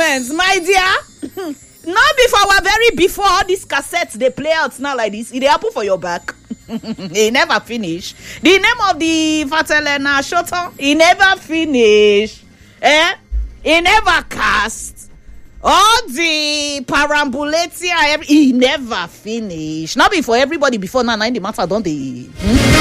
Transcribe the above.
friends, my dear. Not before our very before all these cassettes they play out now like this. It happen for your back. He never finish. The name of the Fatelena Shoto, he never finish. He never cast. All the parambulatia, he never finish. Not before everybody before now, the matter don't they.